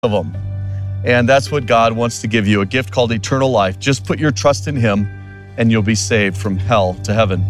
of them. And that's what God wants to give you, a gift called eternal life. Just put your trust in Him and you'll be saved from hell to heaven.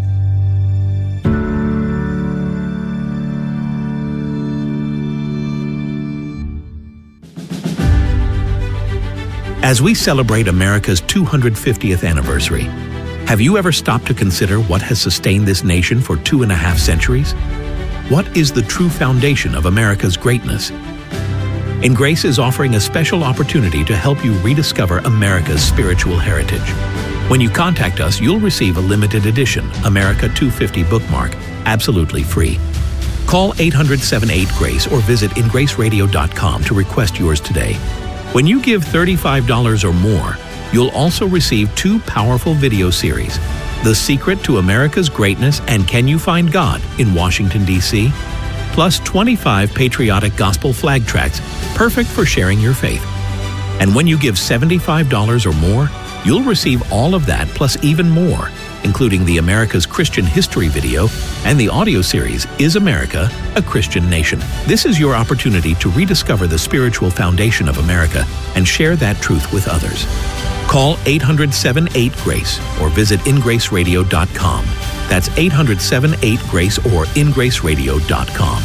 As we celebrate America's 250th anniversary, have you ever stopped to consider what has sustained this nation for 2.5 centuries? What is the true foundation of America's greatness? In Grace is offering a special opportunity to help you rediscover America's spiritual heritage. When you contact us, you'll receive a limited edition America 250 bookmark, absolutely free. Call 800-78-GRACE or visit ingraceradio.com to request yours today. When you give $35 or more, you'll also receive 2 powerful video series, The Secret to America's Greatness and Can You Find God in Washington, D.C., plus 25 patriotic gospel flag tracts, perfect for sharing your faith. And when you give $75 or more, you'll receive all of that plus even more, including the America's Christian History video and the audio series, Is America a Christian Nation? This is your opportunity to rediscover the spiritual foundation of America and share that truth with others. Call 800-78-GRACE or visit ingraceradio.com. That's 800-78-GRACE or ingraceradio.com.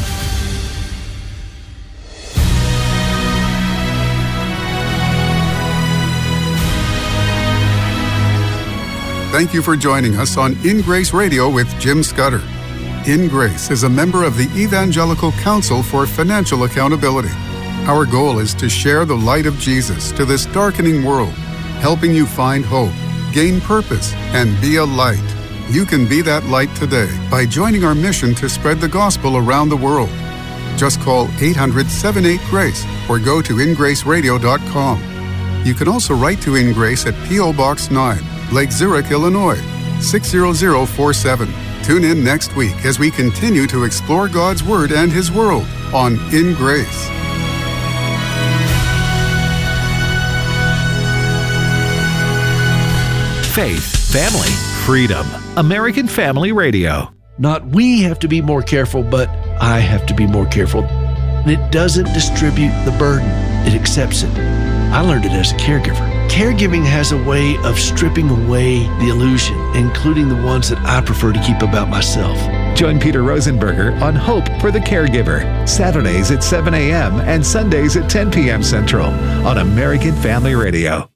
Thank you for joining us on In Grace Radio with Jim Scudder. In Grace is a member of the Evangelical Council for Financial Accountability. Our goal is to share the light of Jesus to this darkening world, helping you find hope, gain purpose, and be a light. You can be that light today by joining our mission to spread the gospel around the world. Just call 800-78-GRACE or go to ingraceradio.com. You can also write to In Grace at P.O. Box 9, Lake Zurich, Illinois, 60047. Tune in next week as we continue to explore God's Word and His world on In Grace. Faith, family, freedom. American Family Radio. Not we have to be more careful, but I have to be more careful. And it doesn't distribute the burden. It accepts it. I learned it as a caregiver. Caregiving has a way of stripping away the illusion, including the ones that I prefer to keep about myself. Join Peter Rosenberger on Hope for the Caregiver, Saturdays at 7 a.m. and Sundays at 10 p.m. Central on American Family Radio.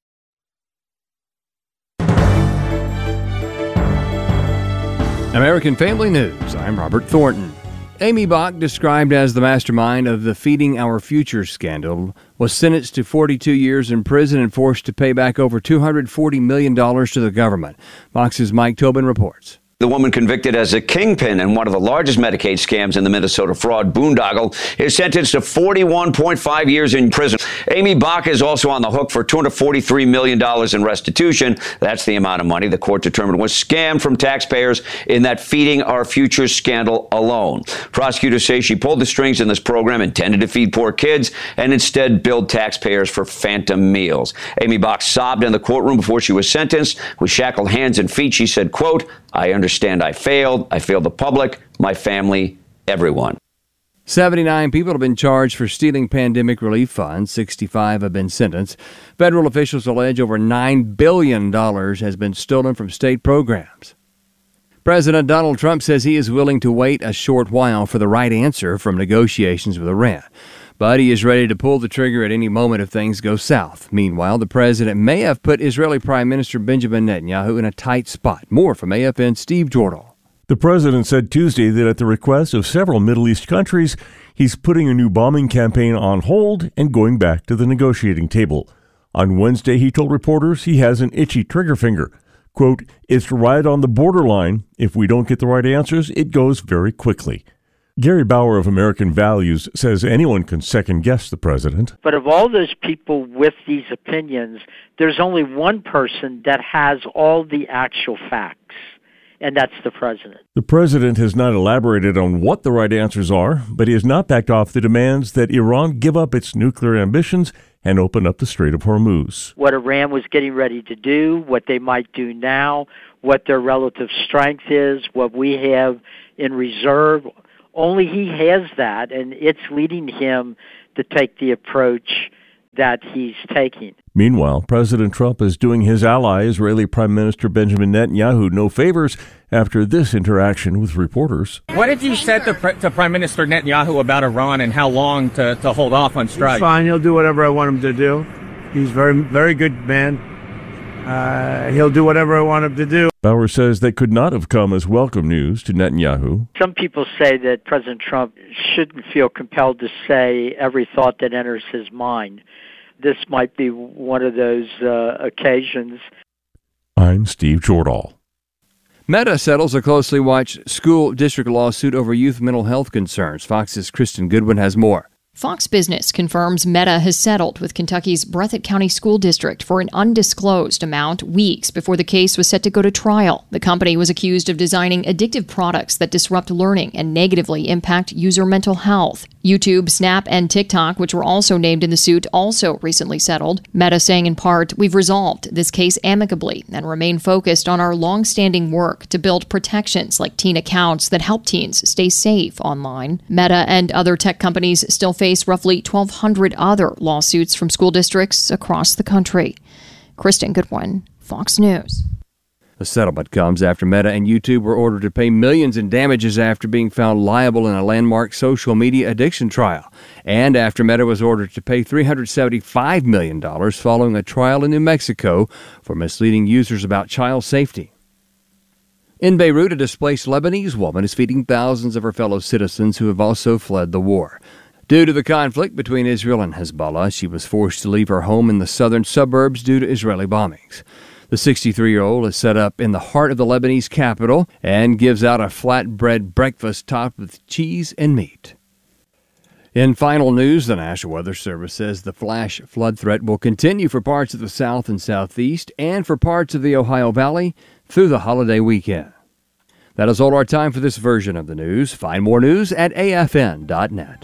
American Family News, I'm Robert Thornton. Amy Bach, described as the mastermind of the Feeding Our Future scandal, was sentenced to 42 years in prison and forced to pay back over $240 million to the government. Fox's Mike Tobin reports. The woman convicted as a kingpin in one of the largest Medicaid scams in the Minnesota fraud boondoggle is sentenced to 41.5 years in prison. Amy Bach is also on the hook for $243 million in restitution. That's the amount of money the court determined was scammed from taxpayers in that Feeding Our Future scandal alone. Prosecutors say she pulled the strings in this program intended to feed poor kids and instead billed taxpayers for phantom meals. Amy Bach sobbed in the courtroom before she was sentenced. With shackled hands and feet, she said, quote, "I understand I failed the public, my family, everyone." 79 people have been charged for stealing pandemic relief funds. 65 have been sentenced. Federal officials allege over $9 billion has been stolen from state programs. President Donald Trump says he is willing to wait a short while for the right answer from negotiations with Iran. But he is ready to pull the trigger at any moment if things go south. Meanwhile, the president may have put Israeli Prime Minister Benjamin Netanyahu in a tight spot. More from AFN's Steve Jordal. The president said Tuesday that at the request of several Middle East countries, he's putting a new bombing campaign on hold and going back to the negotiating table. On Wednesday, he told reporters he has an itchy trigger finger. Quote, "It's right on the borderline. If we don't get the right answers, it goes very quickly." Gary Bauer of American Values says anyone can second-guess the president. But of all those people with these opinions, there's only one person that has all the actual facts, and that's the president. The president has not elaborated on what the right answers are, but he has not backed off the demands that Iran give up its nuclear ambitions and open up the Strait of Hormuz. What Iran was getting ready to do, what they might do now, what their relative strength is, what we have in reserve. Only he has that, and it's leading him to take the approach that he's taking. Meanwhile, President Trump is doing his ally, Israeli Prime Minister Benjamin Netanyahu, no favors after this interaction with reporters. What did you say to Prime Minister Netanyahu about Iran and how long to hold off on strike? He's fine. He'll do whatever I want him to do. He's very, very good man. He'll do whatever I want him to do. Bauer says that could not have come as welcome news to Netanyahu. Some people say that President Trump shouldn't feel compelled to say every thought that enters his mind. This might be one of those occasions. I'm Steve Jordahl. Meta settles a closely watched school district lawsuit over youth mental health concerns. Fox's Kristen Goodwin has more. Fox Business confirms Meta has settled with Kentucky's Breathitt County School District for an undisclosed amount weeks before the case was set to go to trial. The company was accused of designing addictive products that disrupt learning and negatively impact user mental health. YouTube, Snap, and TikTok, which were also named in the suit, also recently settled. Meta saying in part, "We've resolved this case amicably and remain focused on our long-standing work to build protections like teen accounts that help teens stay safe online." Meta and other tech companies still face roughly 1,200 other lawsuits from school districts across the country. Kristen Goodwin, Fox News. The settlement comes after Meta and YouTube were ordered to pay millions in damages after being found liable in a landmark social media addiction trial, and after Meta was ordered to pay $375 million following a trial in New Mexico for misleading users about child safety. In Beirut, a displaced Lebanese woman is feeding thousands of her fellow citizens who have also fled the war. Due to the conflict between Israel and Hezbollah, she was forced to leave her home in the southern suburbs due to Israeli bombings. The 63-year-old is set up in the heart of the Lebanese capital and gives out a flatbread breakfast topped with cheese and meat. In final news, the National Weather Service says the flash flood threat will continue for parts of the south and southeast and for parts of the Ohio Valley through the holiday weekend. That is all our time for this version of the news. Find more news at afn.net.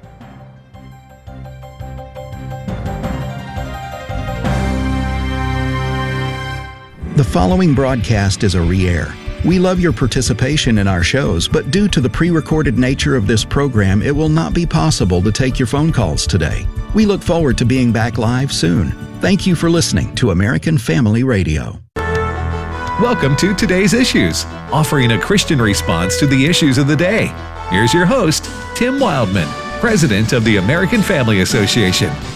The following broadcast is a re-air. We love your participation in our shows, but due to the pre-recorded nature of this program, it will not be possible to take your phone calls today. We look forward to being back live soon. Thank you for listening to American Family Radio. Welcome to Today's Issues, offering a Christian response to the issues of the day. Here's your host, Tim Wildman, President of the American Family Association.